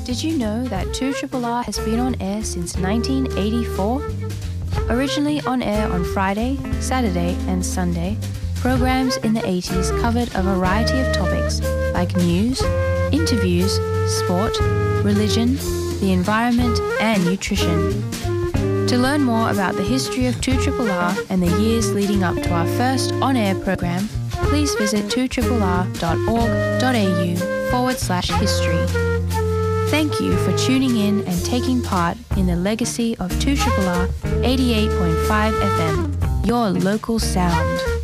Did you know that 2RRR has been on air since 1984? Originally on air on Friday, Saturday and Sunday, programs in the 80s covered a variety of topics like news, interviews, sport, religion, the environment and nutrition. To learn more about the history of 2RRR and the years leading up to our first on-air program, please visit 2rrr.org.au/history. Thank you for tuning in and taking part in the legacy of 2RRR 88.5 FM, your local sound.